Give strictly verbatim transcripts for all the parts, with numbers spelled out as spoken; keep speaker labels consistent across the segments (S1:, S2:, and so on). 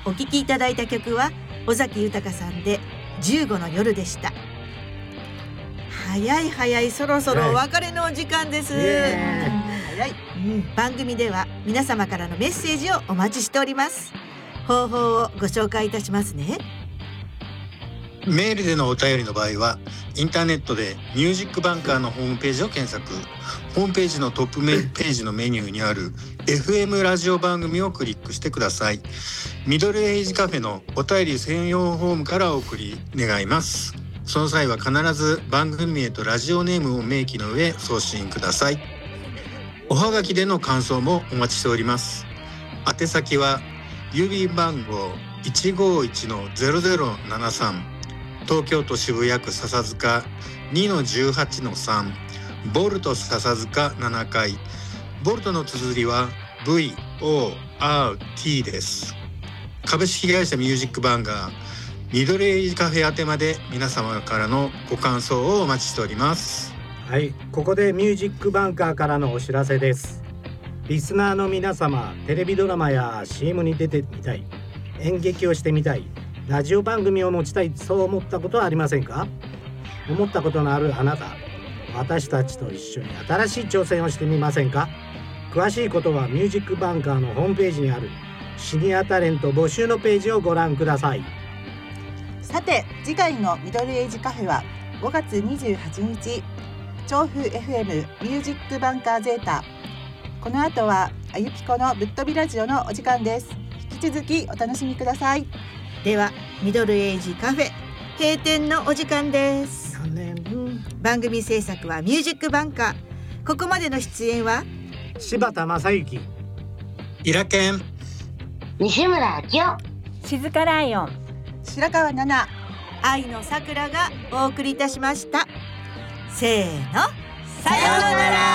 S1: お聴きいただいた曲は尾崎豊さんでじゅうごの夜でした。早い早い、そろそろお別れのお時間です、はい早い、うん、番組では皆様からのメッセージをお待ちしております。方法をご紹介いたしますね。
S2: メールでのお便りの場合はインターネットでミュージックバンカーのホームページを検索、ホームページのトップページのメニューにある エフエム ラジオ番組をクリックしてください。ミドルエイジカフェのお便り専用フォームからお送り願います。その際は必ず番組名とラジオネームを明記の上送信ください。おはがきでの感想もお待ちしております。宛先は郵便番号 いちごいちのゼロゼロななさん、東京都渋谷区笹塚 にのじゅうはちのさん、ボルト笹塚ななかい、ボルトの綴りは ブイオーアールティー です。株式会社ミュージックバンガーミドルエイジカフェ宛てまで皆様からのご感想をお待ちしております。
S3: はい、ここでミュージックバンカーからのお知らせです。リスナーの皆様、テレビドラマや シーエム に出てみたい、演劇をしてみたい、ラジオ番組を持ちたい、そう思ったことはありませんか？思ったことのあるあなた、私たちと一緒に新しい挑戦をしてみませんか？詳しいことはミュージックバンカーのホームページにあるシニアタレント募集のページをご覧ください。
S4: さて、次回のミドルエイジカフェはごがつにじゅうはちにち、調布 エフエム ミュージックバンカーゼータ。この後はあゆきこのぶっ飛びラジオのお時間です。引き続きお楽しみください。
S1: ではミドルエイジカフェ閉店のお時間です。番組制作はミュージックバンカー。ここまでの出演は
S3: 柴田正幸、
S2: イラケン、
S5: 西村明夫、
S6: 静かライオン、
S4: 白川奈々、
S1: 愛の桜がお送りいたしました。せーの、さようなら。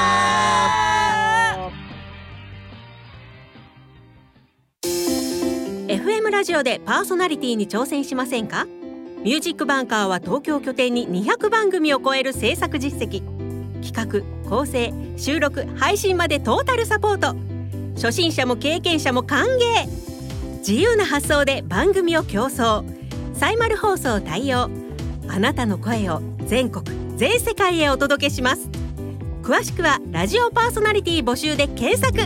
S7: エフエム ラジオでパーソナリティに挑戦しませんか？ミュージックバンカーは東京拠点ににひゃくばんぐみを超える制作実績、企画、構成、収録、配信までトータルサポート。初心者も経験者も歓迎。自由な発想で番組を競争。サイマル放送対応。あなたの声を全国全世界へお届けします。詳しくはラジオパーソナリティ募集で検索。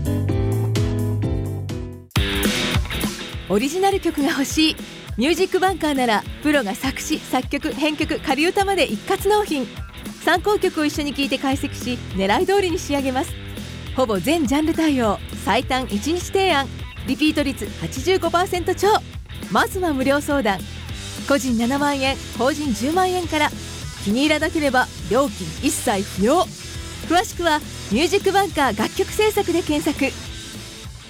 S8: オリジナル曲が欲しい。ミュージックバンカーならプロが作詞作曲編曲仮歌まで一括納品。参考曲を一緒に聴いて解析し、狙い通りに仕上げます。ほぼ全ジャンル対応、最短いちにち提案、リピート率 はちじゅうごパーセント 超。まずは無料相談。個人ななまんえん、法人じゅうまんえんから。気に入らなければ料金一切不要。詳しくはミュージックバンカー楽曲制作で検索。